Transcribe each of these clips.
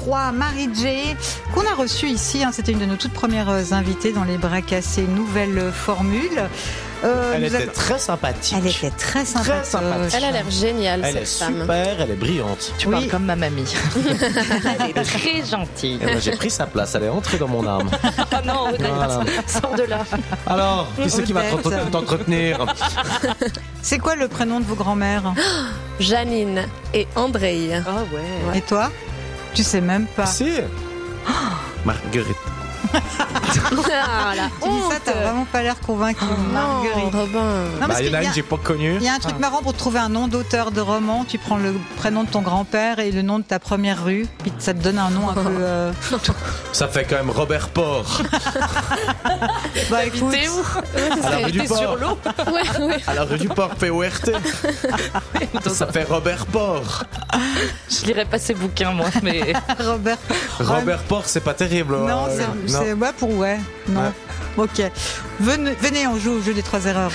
3, Marie-J, qu'on a reçue ici. C'était une de nos toutes premières invitées dans les bras cassés, nouvelle formule. Elle était très sympathique. Elle était très sympathique. Elle a l'air géniale, cette femme. Elle est super, elle est brillante. Tu parles comme ma mamie. Elle est très gentille. J'ai pris sa place, elle est entrée dans mon âme. Oh non, Voilà. sors de là. Alors, qui c'est qui va t'entretenir? C'est quoi le prénom de vos grands-mères? Janine et André. Oh ouais. Et toi? Tu sais même pas. Si. Marguerite. Ah, la Tu dis ça, t'as vraiment pas l'air convaincu. Marguerite. Robin. Non, parce Il y en a qu'il une que j'ai pas connue. Il y a un truc marrant pour trouver un nom d'auteur de roman. Tu prends le prénom de ton grand-père et le nom de ta première rue, puis ça te donne un nom un peu. Ça fait quand même Robert Port. Bah écoute, À la rue du Port. sur l'eau. Ouais. À la rue du Port, PORT. Ça fait Robert Port. Je lirai pas ces bouquins, moi, mais. Robert. Robert Port, c'est pas terrible. Non, c'est ouais pour ouais. Non. Ouais. Ok. Venez, on joue au jeu des 3 erreurs.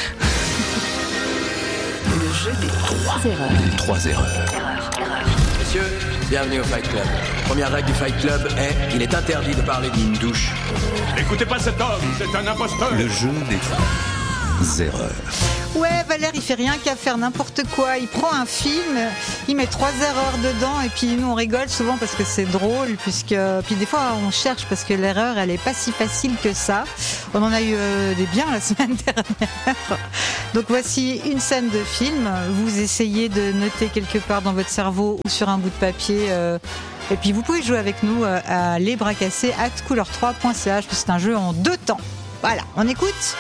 Le jeu des 3 erreurs. Les 3 erreurs. Messieurs, bienvenue au Fight Club. Première règle du Fight Club est il est interdit de parler d'une douche. N'écoutez pas cet homme, c'est un imposteur. Le jeu des 3 erreurs. Ouais, Valère, il fait rien qu'à faire n'importe quoi. Il prend un film, il met 3 erreurs dedans et puis nous on rigole souvent parce que c'est drôle puis des fois on cherche parce que l'erreur elle est pas si facile que ça. On en a eu des biens la semaine dernière. Donc voici une scène de film. Vous essayez de noter quelque part dans votre cerveau ou sur un bout de papier. Et puis vous pouvez jouer avec nous à lesbrascassés@couleur3.ch. C'est un jeu en 2 temps. Voilà, on écoute.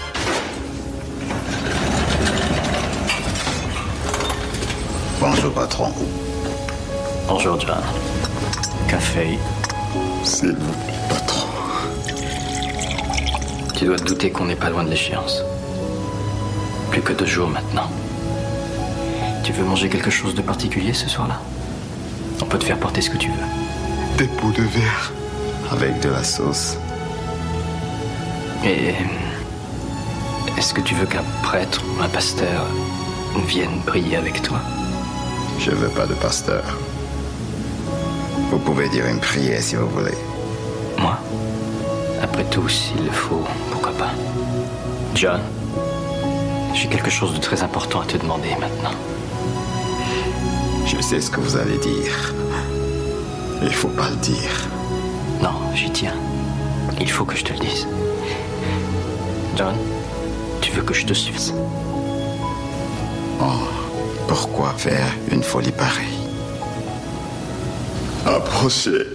Bonjour patron. Bonjour John. Café. S'il vous plaît, patron. Tu dois te douter qu'on n'est pas loin de l'échéance. Plus que 2 jours maintenant. Tu veux manger quelque chose de particulier ce soir-là? On peut te faire porter ce que tu veux. Des pots de verre avec de la sauce. Et est-ce que tu veux qu'un prêtre ou un pasteur vienne prier avec toi? Je veux pas de pasteur. Vous pouvez dire une prière si vous voulez. Moi? Après tout, s'il le faut, pourquoi pas? John, j'ai quelque chose de très important à te demander maintenant. Je sais ce que vous allez dire. Il faut pas le dire. Non, j'y tiens. Il faut que je te le dise. John, tu veux que je te suive? Oh, pourquoi faire une folie pareille? Approchez.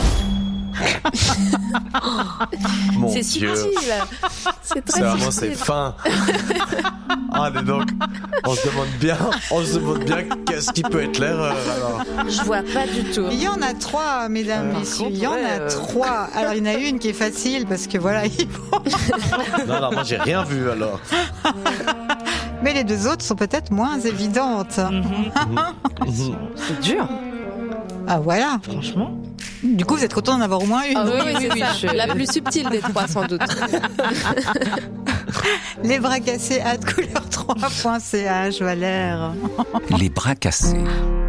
Mon C'est Dieu. subtil. C'est très C'est subtil. fin. Ah, mais donc, on se demande bien qu'est-ce qui peut être l'erreur alors. Je vois pas du tout. Il y en a 3, mesdames, messieurs. Il y en a 3. Alors, il y en a une qui est facile parce que voilà, il faut. Non, moi j'ai rien vu alors. Mais les 2 autres sont peut-être moins évidentes. C'est dur. Ah, voilà. Franchement. Du coup, vous êtes content d'en avoir au moins une. Ah oui, c'est ça. La plus subtile des 3, sans doute. Les bras cassés @couleur3.ch, Valère. Les bras cassés.